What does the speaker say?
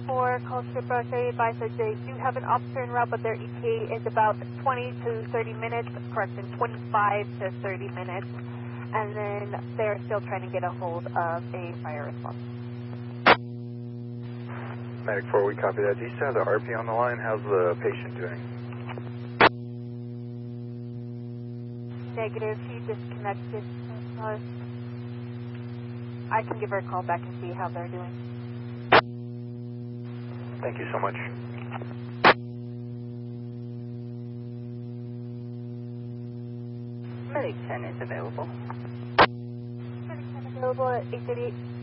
for call script brush. They advise that they do have an officer en route, but their ETA is about 20 to 30 minutes, correction, 25 to 30 minutes. And then they're still trying to get a hold of a fire response. Medic 4, we copy that. Do you still have the RP on the line? How's the patient doing? Negative, she disconnected. I can give her a call back and see how they're doing. Thank you so much. Medic 10 is available. Medic 10 available at 838.